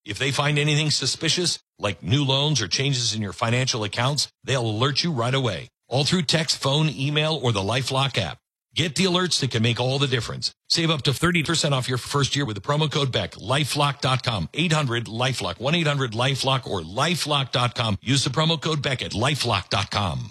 If they find anything suspicious, like new loans or changes in your financial accounts, they'll alert you right away. All through text, phone, email, or the LifeLock app. Get the alerts that can make all the difference. Save up to 30% off your first year with the promo code BECK. LifeLock.com. 800-LifeLock. 1-800-LifeLock or LifeLock.com. Use the promo code BECK at LifeLock.com.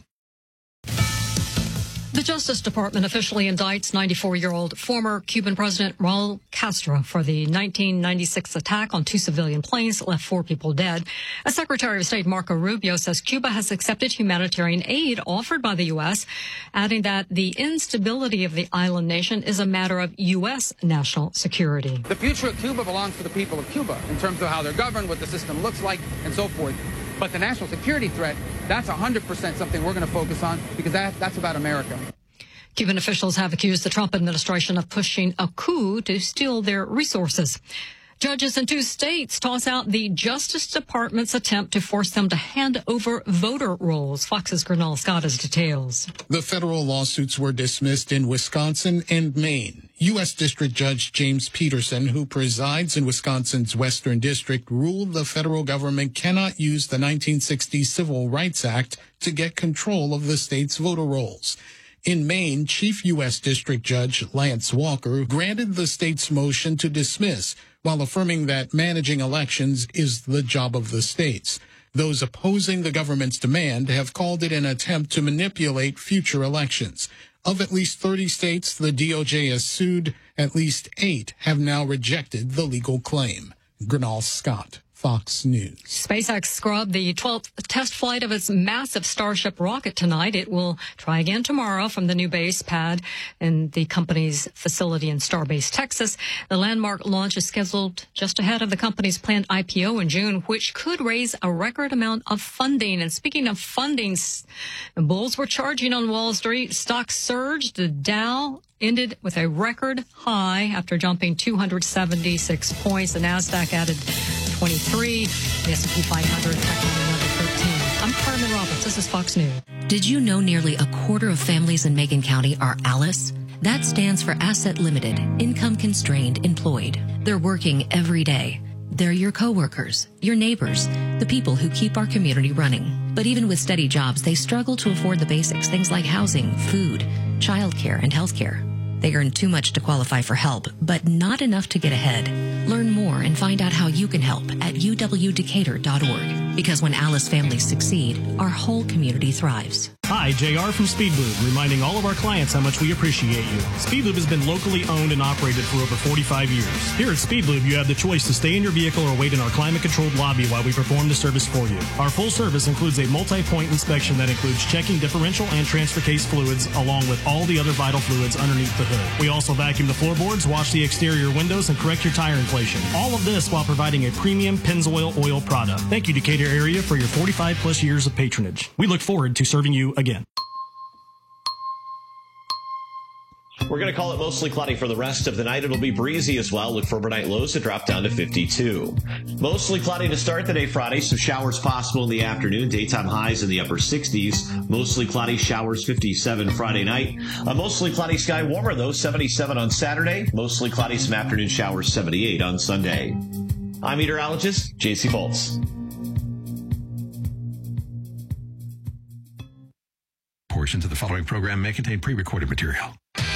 The Justice Department officially indicts 94-year-old former Cuban President Raul Castro for the 1996 attack on 2 civilian planes that left 4 people dead. A Secretary of State Marco Rubio says Cuba has accepted humanitarian aid offered by the U.S., adding that the instability of the island nation is a matter of U.S. national security. The future of Cuba belongs to the people of Cuba in terms of how they're governed, what the system looks like, and so forth. But the national security threat, that's 100% something we're going to focus on because that's about America. Cuban officials have accused the Trump administration of pushing a coup to steal their resources. Judges in 2 states toss out the Justice Department's attempt to force them to hand over voter rolls. Fox's Gernal Scott has details. The federal lawsuits were dismissed in Wisconsin and Maine. U.S. District Judge James Peterson, who presides in Wisconsin's Western District, ruled the federal government cannot use the 1960 Civil Rights Act to get control of the state's voter rolls. In Maine, Chief U.S. District Judge Lance Walker granted the state's motion to dismiss, while affirming that managing elections is the job of the states. Those opposing the government's demand have called it an attempt to manipulate future elections. Of at least 30 states the DOJ has sued, at least 8 have now rejected the legal claim. Gernal Scott, Fox News. SpaceX scrubbed the 12th test flight of its massive Starship rocket tonight. It will try again tomorrow from the new base pad in the company's facility in Starbase, Texas. The landmark launch is scheduled just ahead of the company's planned IPO in June, which could raise a record amount of funding. And speaking of funding, bulls were charging on Wall Street. Stocks surged. The Dow ended with a record high after jumping 276 points. The Nasdaq added 23. The S&P 500 tackling another 13. I'm Carmen Roberts. This is Fox News. Did you know nearly a quarter of families in Macon County are ALICE? That stands for Asset Limited, Income Constrained Employed. They're working every day. They're your coworkers, your neighbors, the people who keep our community running. But even with steady jobs, they struggle to afford the basics, things like housing, food, childcare, and healthcare. They earn too much to qualify for help, but not enough to get ahead. Learn more and find out how you can help at uwdecatur.org. Because when Alice families succeed, our whole community thrives. Hi, JR from Speedlube, reminding all of our clients how much we appreciate you. Speedlube has been locally owned and operated for over 45 years. Here at Speedlube, you have the choice to stay in your vehicle or wait in our climate-controlled lobby while we perform the service for you. Our full service includes a multi-point inspection that includes checking differential and transfer case fluids, along with all the other vital fluids underneath the hood. We also vacuum the floorboards, wash the exterior windows, and correct your tire inflation. All of this while providing a premium Pennzoil oil product. Thank you, Decatur area, for your 45-plus years of patronage. We look forward to serving you again. We're going to call it mostly cloudy for the rest of the night. It'll be breezy as well. Look for overnight lows to drop down to 52. Mostly cloudy to start the day Friday. Some showers possible in the afternoon. Daytime highs in the upper 60s. Mostly cloudy, showers 57 Friday night. A mostly cloudy sky, warmer though, 77 on Saturday. Mostly cloudy, some afternoon showers, 78 on Sunday. I'm meteorologist J.C. Bolts. Portions of the following program may contain pre-recorded material.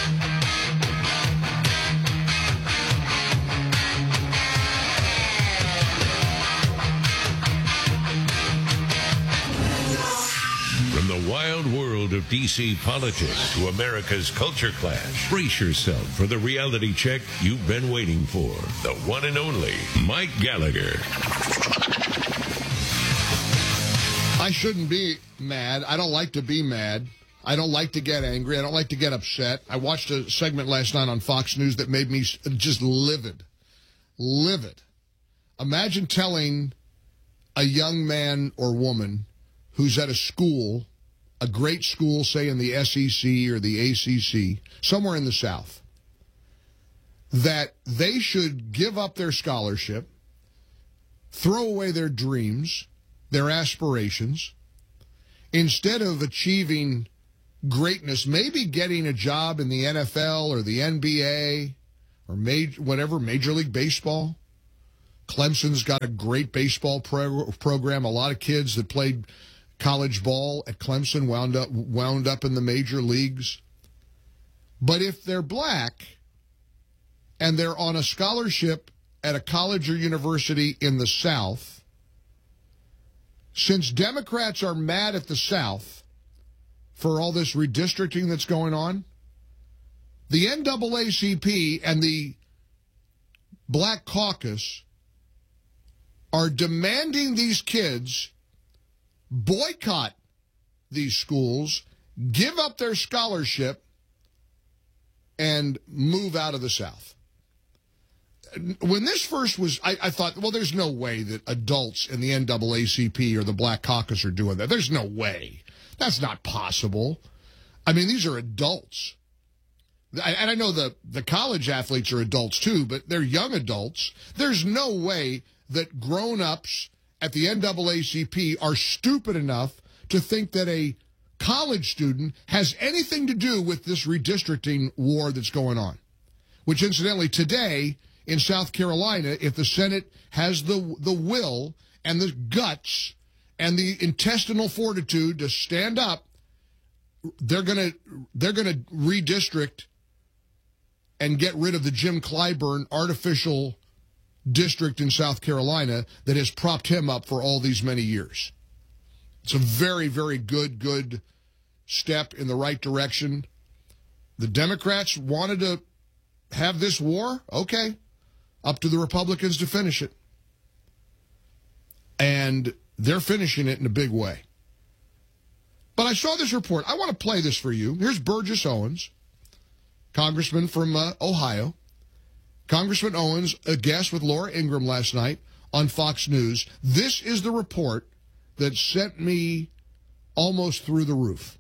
From the wild world of D.C. politics to America's culture clash, brace yourself for the reality check you've been waiting for. The one and only Mike Gallagher. I shouldn't be mad. I don't like to be mad. I don't like to get angry. I don't like to get upset. I watched a segment last night on Fox News that made me just livid. Livid. Imagine telling a young man or woman who's at a school, a great school, say in the SEC or the ACC, somewhere in the South, that they should give up their scholarship, throw away their dreams, their aspirations, instead of achieving greatness, maybe getting a job in the NFL or the NBA or Major League Baseball, Clemson's got a great baseball program. A lot of kids that played college ball at Clemson wound up in the major leagues. But if they're black and they're on a scholarship at a college or university in the South, since Democrats are mad at the South for all this redistricting that's going on, the NAACP and the Black Caucus are demanding these kids boycott these schools, give up their scholarship, and move out of the South. When this first was, I thought, well, there's no way that adults in the NAACP or the Black Caucus are doing that. There's no way. That's not possible. I mean, these are adults. And I know the college athletes are adults too, but they're young adults. There's no way that grown-ups at the NAACP are stupid enough to think that a college student has anything to do with this redistricting war that's going on. Which, incidentally, today in South Carolina, if the Senate has the will and the guts and the intestinal fortitude to stand up, they're gonna redistrict and get rid of the Jim Clyburn artificial district in South Carolina that has propped him up for all these many years. It's a very, very good step in the right direction. The Democrats wanted to have this war? Okay. Up to the Republicans to finish it. And they're finishing it in a big way. But I saw this report. I want to play this for you. Here's Burgess Owens, congressman from Ohio. Congressman Owens, a guest with Laura Ingraham last night on Fox News. This is the report that sent me almost through the roof.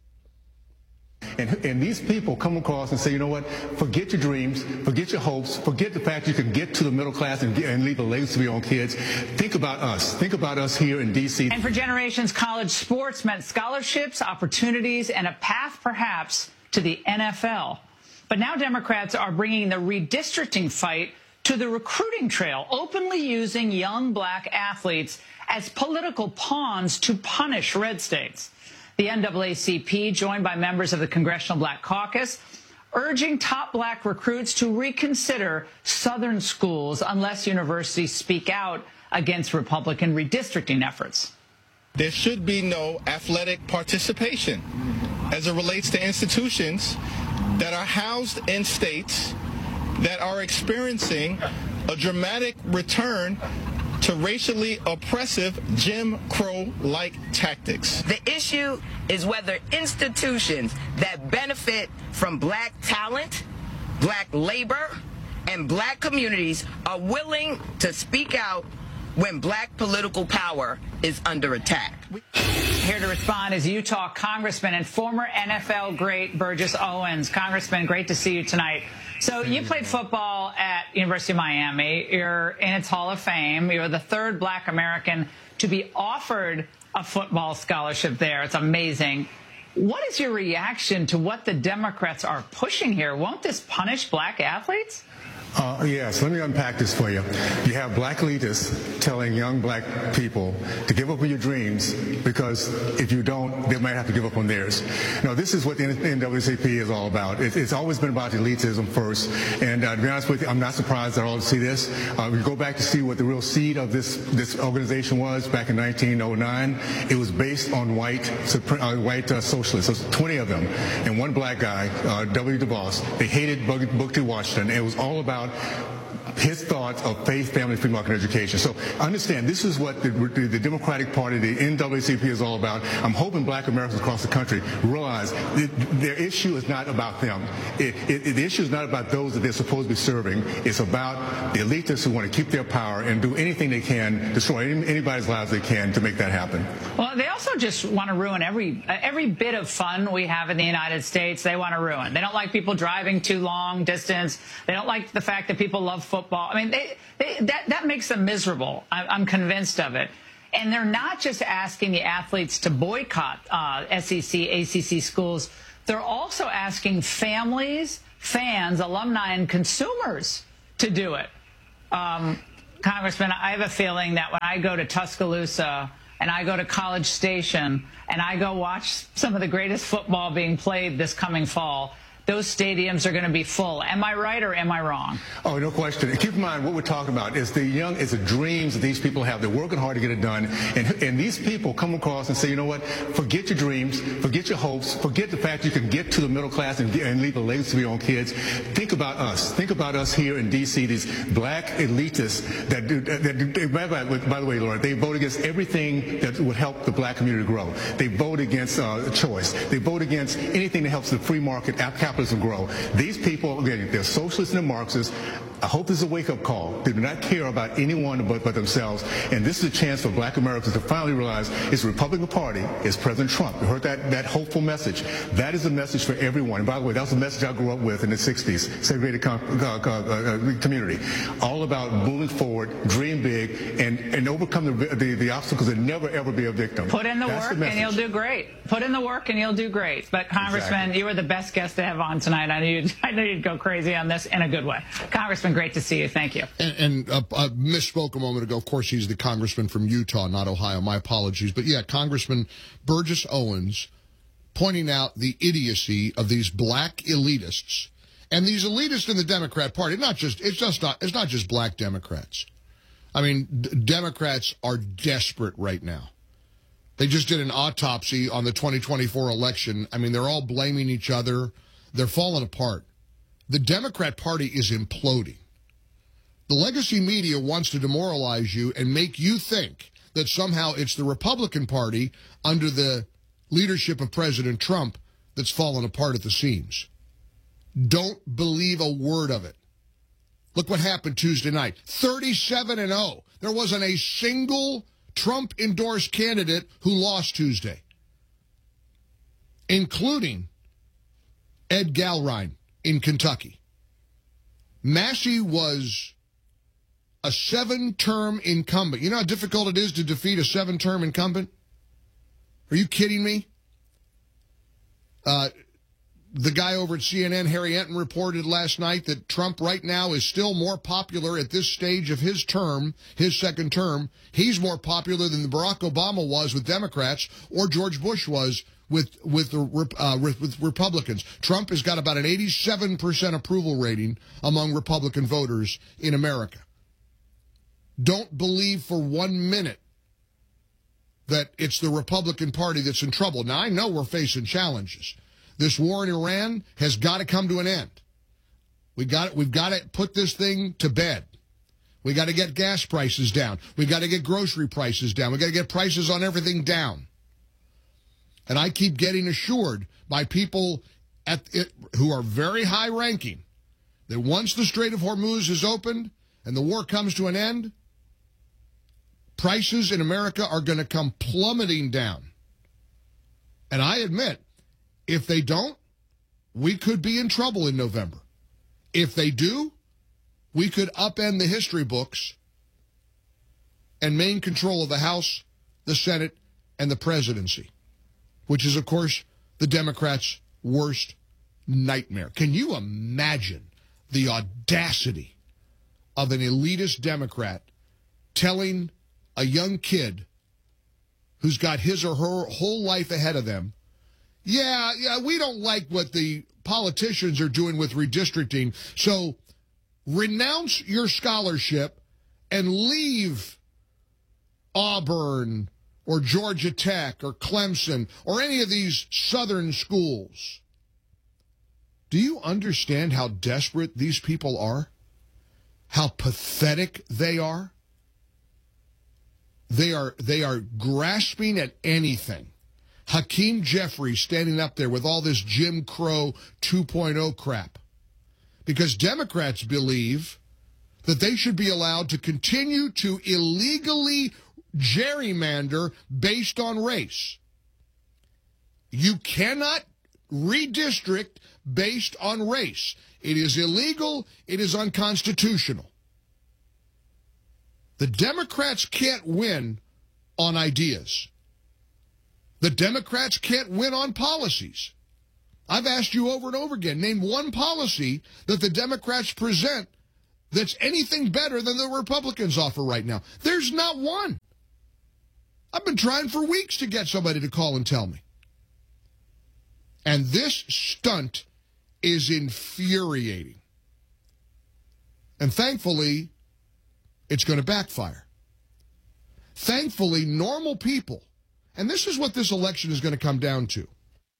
And these people come across and say, you know what, forget your dreams, forget your hopes, forget the fact you can get to the middle class and leave a legacy on kids. Think about us. Think about us here in D.C. And for generations, college sports meant scholarships, opportunities, and a path perhaps to the NFL. But now Democrats are bringing the redistricting fight to the recruiting trail, openly using young black athletes as political pawns to punish red states. The NAACP, joined by members of the Congressional Black Caucus, urging top black recruits to reconsider Southern schools unless universities speak out against Republican redistricting efforts. There should be no athletic participation as it relates to institutions that are housed in states that are experiencing a dramatic return to racially oppressive Jim Crow-like tactics. The issue is whether institutions that benefit from black talent, black labor, and black communities are willing to speak out when black political power is under attack. Here to respond is Utah Congressman and former NFL great Burgess Owens. Congressman, great to see you tonight. So you played football at University of Miami. You're in its Hall of Fame. You're the third black American to be offered a football scholarship there. It's amazing. What is your reaction to what the Democrats are pushing here? Won't this punish black athletes? Yes, let me unpack this for you. You have black elitists telling young black people to give up on your dreams because if you don't, they might have to give up on theirs. No, this is what the NAACP is all about. It's always been about elitism first. And to be honest with you, I'm not surprised at all to see this. We go back to see what the real seed of this organization was back in 1909. It was based on white socialists. So 20 of them and one black guy, W. DeVos. They hated Booker T. Washington. It was all about his thoughts of faith, family, free market education. So understand, this is what the Democratic Party, the NAACP is all about. I'm hoping black Americans across the country realize their issue is not about them. The issue is not about those that they're supposed to be serving. It's about the elitists who want to keep their power and do anything they can, destroy anybody's lives they can to make that happen. Well, they also just want to ruin every bit of fun we have in the United States. They want to ruin. They don't like people driving too long distance. They don't like the fact that people love football. I mean, that makes them miserable. I'm convinced of it. And they're not just asking the athletes to boycott SEC, ACC schools. They're also asking families, fans, alumni, and consumers to do it. Congressman, I have a feeling that when I go to Tuscaloosa and I go to College Station and I go watch some of the greatest football being played this coming fall, those stadiums are going to be full. Am I right or am I wrong? Oh, no question. Keep in mind what we're talking about is the dreams that these people have. They're working hard to get it done. And these people come across and say, you know what, forget your dreams, forget your hopes, forget the fact you can get to the middle class and leave a legacy for your own kids. Think about us. Think about us here in D.C., these black elitists that do, by the way, Laura, they vote against everything that would help the black community grow. They vote against choice. They vote against anything that helps the free market capitalism grow. These people, again, they're socialists and Marxists. I hope this is a wake-up call. They do not care about anyone but themselves. And this is a chance for black Americans to finally realize it's the Republican Party, it's President Trump. You heard that hopeful message. That is a message for everyone. And by the way, that was a message I grew up with in the 60s, segregated community. All about moving forward, dream big, and overcome the obstacles and never, ever be a victim. Put in the work and you'll do great. Put in the work and you'll do great. But, Congressman, you were the best guest to have on tonight. I knew you'd go crazy on this in a good way. Congressman, great to see you. Thank you. And I misspoke a moment ago. Of course, he's the congressman from Utah, not Ohio. My apologies. But, yeah, Congressman Burgess Owens pointing out the idiocy of these black elitists. And these elitists in the Democrat Party, it's not just black Democrats. I mean, Democrats are desperate right now. They just did an autopsy on the 2024 election. I mean, they're all blaming each other. They're falling apart. The Democrat Party is imploding. The legacy media wants to demoralize you and make you think that somehow it's the Republican Party under the leadership of President Trump that's fallen apart at the seams. Don't believe a word of it. Look what happened Tuesday night. 37-0. There wasn't a single Trump-endorsed candidate who lost Tuesday, including Ed Galrine in Kentucky. Massey was a 7-term incumbent. You know how difficult it is to defeat a 7-term incumbent? Are you kidding me? The guy over at CNN, Harry Enton, reported last night that Trump right now is still more popular at this stage of his term, his second term. He's more popular than Barack Obama was with Democrats or George Bush was with Republicans. Trump has got about an 87% approval rating among Republican voters in America. Don't believe for 1 minute that it's the Republican Party that's in trouble. Now, I know we're facing challenges. This war in Iran has got to come to an end. We've got to put this thing to bed. We got to get gas prices down. We got to get grocery prices down. We got to get prices on everything down. And I keep getting assured by people who are very high ranking that once the Strait of Hormuz is opened and the war comes to an end, prices in America are going to come plummeting down. And I admit, if they don't, we could be in trouble in November. If they do, we could upend the history books and maintain control of the House, the Senate, and the presidency, which is, of course, the Democrats' worst nightmare. Can you imagine the audacity of an elitist Democrat telling a young kid who's got his or her whole life ahead of them, yeah, we don't like what the politicians are doing with redistricting, so renounce your scholarship and leave Auburn or Georgia Tech or Clemson or any of these southern schools. Do you understand how desperate these people are? How pathetic they are? They are grasping at anything. Hakeem Jeffries standing up there with all this Jim Crow 2.0 crap. Because Democrats believe that they should be allowed to continue to illegally gerrymander based on race. You cannot redistrict based on race. It is illegal. It is unconstitutional. The Democrats can't win on ideas. The Democrats can't win on policies. I've asked you over and over again, name one policy that the Democrats present that's anything better than the Republicans offer right now. There's not one. I've been trying for weeks to get somebody to call and tell me. And this stunt is infuriating. And thankfully, it's going to backfire. Thankfully, normal people, and this is what this election is going to come down to.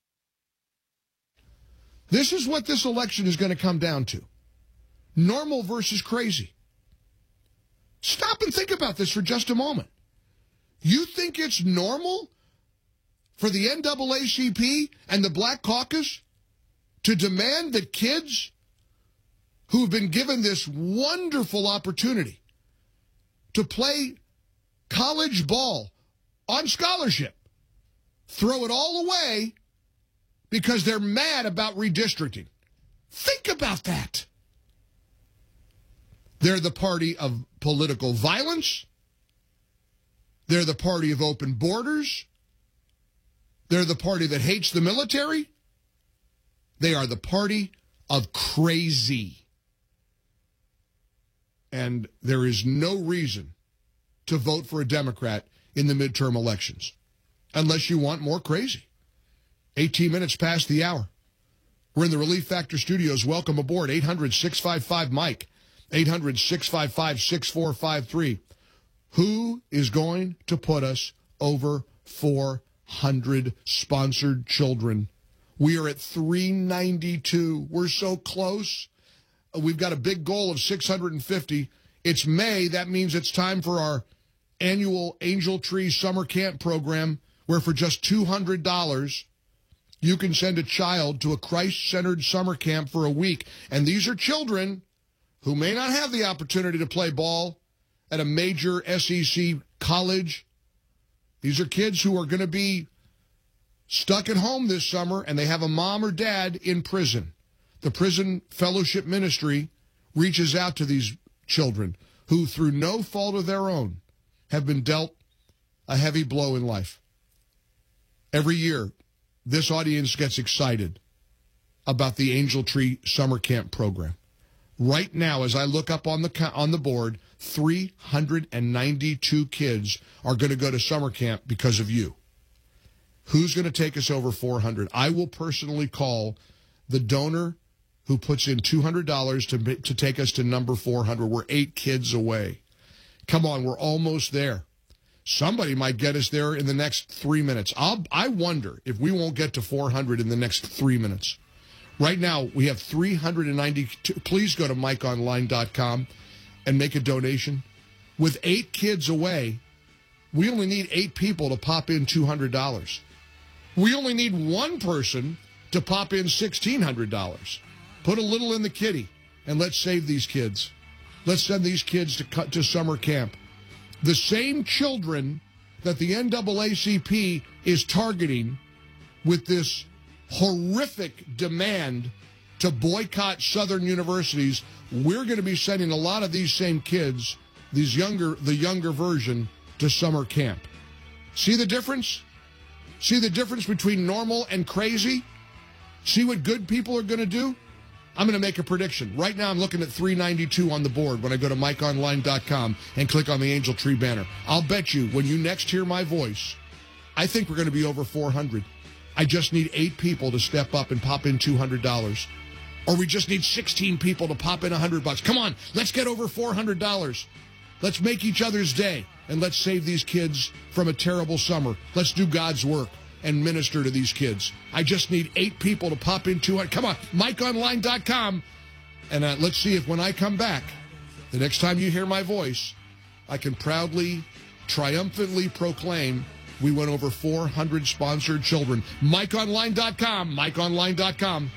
This is what this election is going to come down to. Normal versus crazy. Stop and think about this for just a moment. You think it's normal for the NAACP and the Black Caucus to demand that kids who've been given this wonderful opportunity to play college ball on scholarship throw it all away because they're mad about redistricting? Think about that. They're the party of political violence. They're the party of open borders. They're the party that hates the military. They are the party of crazy. And there is no reason to vote for a Democrat in the midterm elections unless you want more crazy. 18 minutes past the hour. We're in the Relief Factor studios. Welcome aboard. 800-655-MIKE. 800-655-6453. Who is going to put us over 400 sponsored children? We are at 392. We're so close. We've got a big goal of 650. It's May. That means it's time for our annual Angel Tree Summer Camp program, where for just $200, you can send a child to a Christ-centered summer camp for a week. And these are children who may not have the opportunity to play ball at a major SEC college. These are kids who are going to be stuck at home this summer, and they have a mom or dad in prison. The Prison Fellowship Ministry reaches out to these children who, through no fault of their own, have been dealt a heavy blow in life. Every year, this audience gets excited about the Angel Tree Summer Camp program. Right now, as I look up on the board, 392 kids are going to go to summer camp because of you. Who's going to take us over 400? I will personally call the donor who puts in $200 to take us to number 400. We're 8 kids away. Come on, we're almost there. Somebody might get us there in the next 3 minutes. I wonder if we won't get to 400 in the next 3 minutes. Right now, we have 392. Please go to MikeOnline.com and make a donation. With 8 kids away, we only need 8 people to pop in $200. We only need 1 person to pop in $1,600. Put a little in the kitty, and let's save these kids. Let's send these kids to summer camp. The same children that the NAACP is targeting with this horrific demand to boycott Southern universities, we're going to be sending a lot of these same kids, the younger version, to summer camp. See the difference? See the difference between normal and crazy? See what good people are going to do? I'm going to make a prediction. Right now, I'm looking at 392 on the board when I go to MikeOnline.com and click on the Angel Tree banner. I'll bet you when you next hear my voice, I think we're going to be over 400. I just need 8 people to step up and pop in $200. Or we just need 16 people to pop in $100. Come on, let's get over $400. Let's make each other's day, and let's save these kids from a terrible summer. Let's do God's work and minister to these kids. I just need 8 people to pop in 200. Come on, MikeOnline.com. And let's see if when I come back, the next time you hear my voice, I can proudly, triumphantly proclaim we went over 400 sponsored children. MikeOnline.com, MikeOnline.com.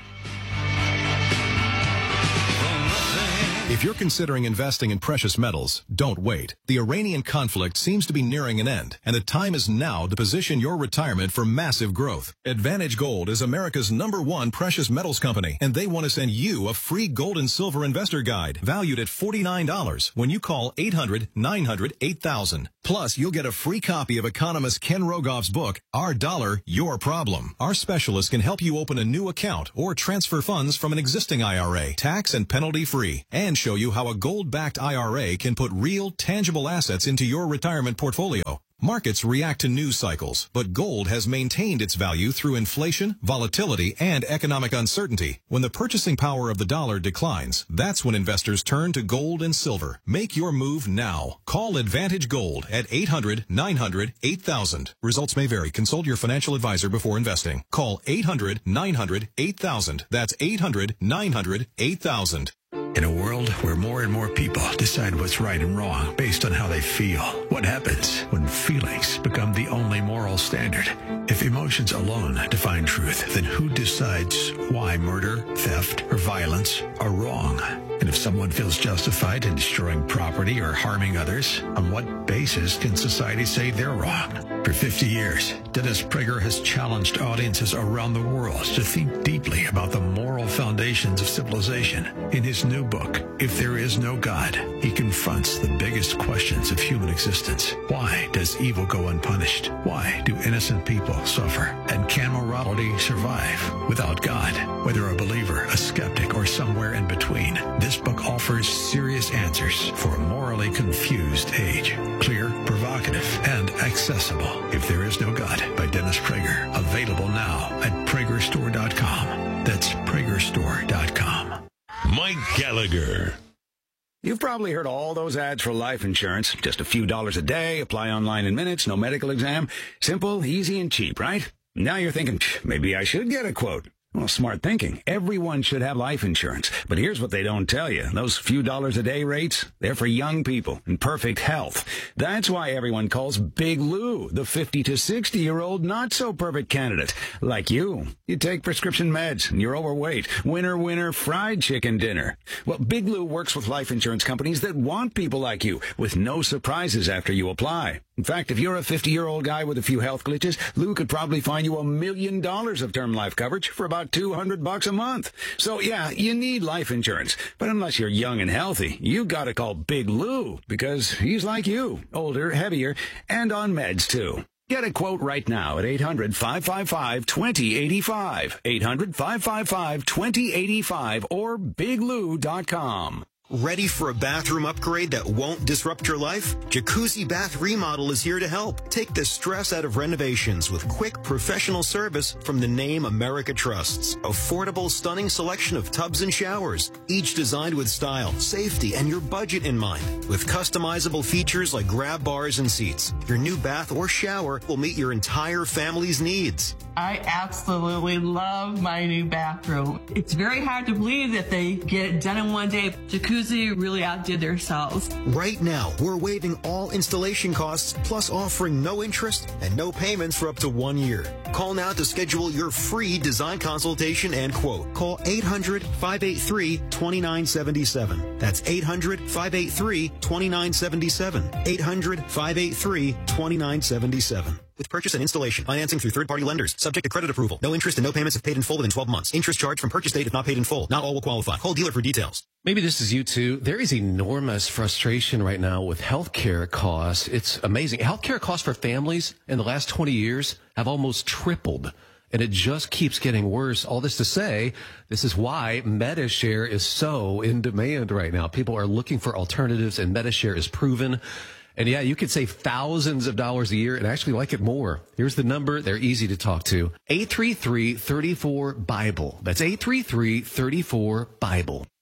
If you're considering investing in precious metals, don't wait. The Iranian conflict seems to be nearing an end, and the time is now to position your retirement for massive growth. Advantage Gold is America's #1 precious metals company, and they want to send you a free gold and silver investor guide valued at $49 when you call 800-900-8000. Plus, you'll get a free copy of economist Ken Rogoff's book, Our Dollar, Your Problem. Our specialists can help you open a new account or transfer funds from an existing IRA, tax and penalty free, and show you how a gold-backed IRA can put real, tangible assets into your retirement portfolio. Markets react to news cycles, but gold has maintained its value through inflation, volatility, and economic uncertainty. When the purchasing power of the dollar declines, that's when investors turn to gold and silver. Make your move now. Call Advantage Gold at 800-900-8000. Results may vary. Consult your financial advisor before investing. Call 800-900-8000. That's 800-900-8000. In a world where more and more people decide what's right and wrong based on how they feel, what happens when feelings become the only moral standard? If emotions alone define truth, then who decides why murder, theft, or violence are wrong? And if someone feels justified in destroying property or harming others, on what basis can society say they're wrong? For 50 years, Dennis Prager has challenged audiences around the world to think deeply about the moral foundations of civilization. In his new book, If There Is No God, he confronts the biggest questions of human existence. Why does evil go unpunished? Why do innocent people suffer? And can morality survive without God? Whether a believer, a skeptic, or somewhere in between, this book offers serious answers for a morally confused age. Clear, provocative, and accessible. If There Is No God by Dennis Prager. Available now at PragerStore.com. That's PragerStore.com. Mike Gallagher. You've probably heard all those ads for life insurance. Just a few dollars a day, apply online in minutes, no medical exam. Simple, easy, and cheap, right? Now you're thinking, maybe I should get a quote. Well, smart thinking. Everyone should have life insurance. But here's what they don't tell you. Those few dollars a day rates, they're for young people in perfect health. That's why everyone calls Big Lou the 50 to 60-year-old not-so-perfect candidate. Like you. You take prescription meds and you're overweight. Winner, winner, fried chicken dinner. Well, Big Lou works with life insurance companies that want people like you with no surprises after you apply. In fact, if you're a 50-year-old guy with a few health glitches, Lou could probably find you $1 million of term life coverage for about $200 a month. So yeah, you need life insurance. But unless you're young and healthy, you gotta call Big Lou because he's like you, older, heavier, and on meds too. Get a quote right now at 800-555-2085, 800-555-2085, or biglou.com. Ready for a bathroom upgrade that won't disrupt your life? Jacuzzi Bath Remodel is here to help. Take the stress out of renovations with quick, professional service from the name America trusts. Affordable, stunning selection of tubs and showers, each designed with style, safety, and your budget in mind. With customizable features like grab bars and seats, your new bath or shower will meet your entire family's needs. I absolutely love my new bathroom. It's very hard to believe that they get it done in one day. Jacuzzi really outdid themselves. Right now, we're waiving all installation costs, plus offering no interest and no payments for up to 1 year. Call now to schedule your free design consultation and quote. Call 800-583-2977. That's 800-583-2977. 800-583-2977. With purchase and installation, financing through third-party lenders, subject to credit approval. No interest and no payments if paid in full within 12 months. Interest charged from purchase date if not paid in full. Not all will qualify. Call dealer for details. Maybe this is you too. There is enormous frustration right now with healthcare costs. It's amazing. Healthcare costs for families in the last 20 years have almost tripled. And it just keeps getting worse. All this to say, this is why Medi-Share is so in demand right now. People are looking for alternatives, and Medi-Share is proven. And yeah, you could save thousands of dollars a year and actually like it more. Here's the number. They're easy to talk to. 833-34-BIBLE. That's 833-34-BIBLE.